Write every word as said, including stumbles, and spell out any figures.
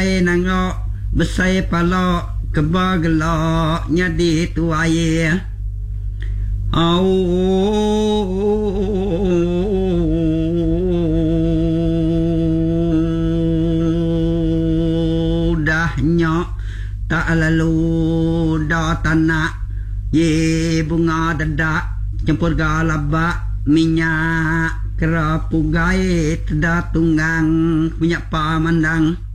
nangok besai palok kebagelok nyadi tuaye au dah nyok tak lalu dah tanak ye bunga dadak campur galabak minyak kerapu gait dah tunggang punya pamandang